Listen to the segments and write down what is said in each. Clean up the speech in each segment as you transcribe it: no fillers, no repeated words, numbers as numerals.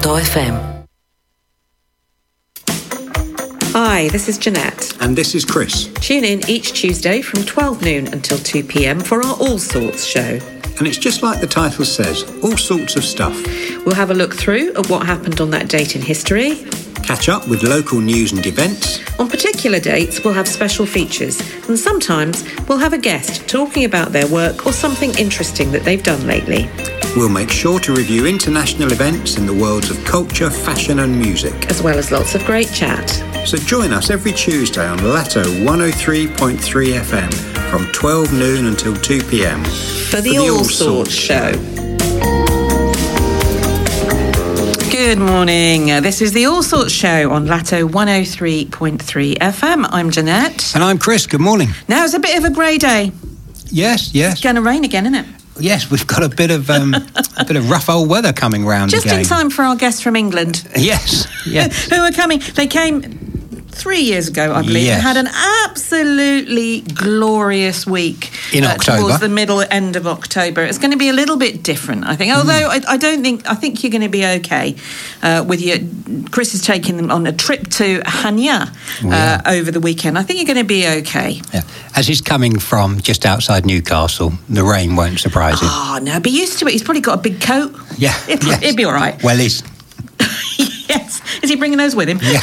Salto FM. Hi, this is Jeanette. And this is Chris. Tune in each Tuesday from 12 noon until 2 p.m. for our All Sorts show. And it's just like the title says, all sorts of stuff. We'll have a look through at what happened on that date in history. Catch up with local news and events. On particular dates, we'll have special features. And sometimes we'll have a guest talking about their work or something interesting that they've done lately. We'll make sure to review international events in the worlds of culture, fashion and music. As well as lots of great chat. So join us every Tuesday on Lato 103.3 FM from 12 noon until 2 p.m. For the All Sorts show. Good morning. This is the All Sorts show on Lato 103.3 FM. I'm Jeanette. And I'm Chris. Good morning. Now it's a bit of a grey day. Yes. It's going to rain again, isn't it? Yes, we've got a bit of rough old weather coming round just again. Just in time for our guests from England. Yes. Who are coming. They came 3 years ago, I believe, and had an absolutely glorious week in October. Towards the middle end of October. It's going to be a little bit different, I think. Although I think you're going to be okay with your. Chris is taking them on a trip to Hanya over the weekend. I think you're going to be okay. Yeah. As he's coming from just outside Newcastle, the rain won't surprise him. Oh no, be used to it. He's probably got a big coat. Yeah, he'll be all right. Well, he's. Yes. Is he bringing those with him? Yeah.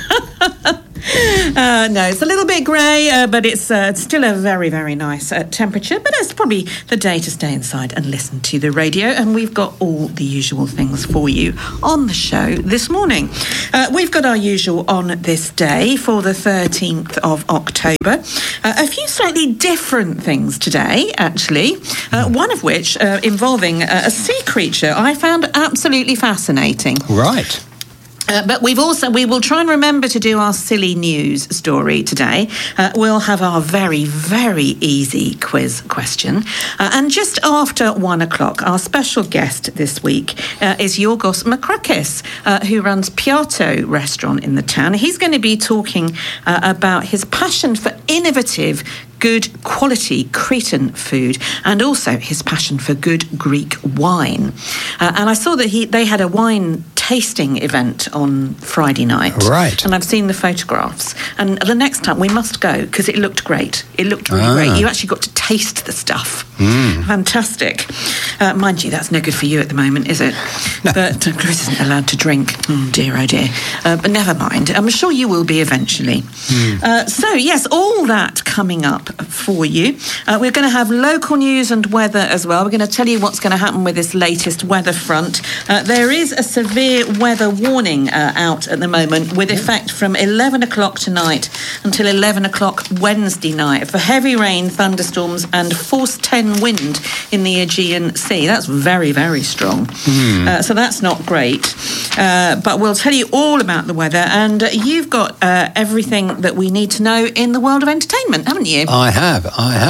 No, it's a little bit grey, but it's still a very, very nice temperature. But it's probably the day to stay inside and listen to the radio. And we've got all the usual things for you on the show this morning. We've got our usual on this day for the 13th of October. A few slightly different things today, actually. One of which involving a sea creature I found absolutely fascinating. Right. But we will try and remember to do our silly news story today. We'll have our very, very easy quiz question. And just after 1 o'clock, our special guest this week is Yorgos Makrakis, who runs Piatto restaurant in the town. He's going to be talking about his passion for innovative, good quality Cretan food, and also his passion for good Greek wine. And I saw that they had a wine tasting event on Friday night. Right. And I've seen the photographs. And the next time we must go, because it looked great. It looked really great. You actually got to taste the stuff. Fantastic. Mind you, that's no good for you at the moment, is it? No. But Chris isn't allowed to drink. Oh dear. But never mind. I'm sure you will be eventually. So, yes, all that coming up for you. We're going to have local news and weather as well. We're going to tell you what's going to happen with this latest weather front. There is a severe weather warning out at the moment with effect from 11 o'clock tonight until 11 o'clock Wednesday night for heavy rain, thunderstorms and force 10 wind in the Aegean Sea. That's very, very strong. So that's not great. But we'll tell you all about the weather, and you've got everything that we need to know in the world of entertainment, haven't you? I have.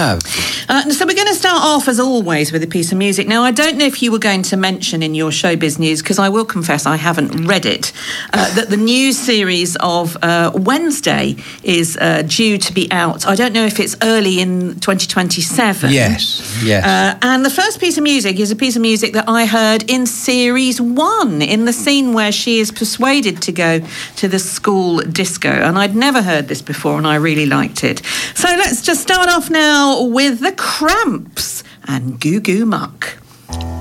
So we're going to start off, as always, with a piece of music. Now, I don't know if you were going to mention in your showbiz news, because I will confess I haven't read it, that the news series of Wednesday is due to be out. I don't know if it's early in 2027. Yes. And the first piece of music is a piece of music that I heard in Series 1, in the scene where she is persuaded to go to the school disco. And I'd never heard this before, and I really liked it. So let's just start off now with the Cramps and Goo Goo Muck.